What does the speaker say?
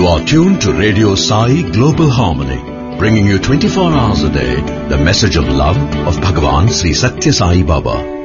are tuned to Radio Sai Global Harmony, bringing you 24 hours a day the message of love of Bhagavan Sri Satya Sai Baba.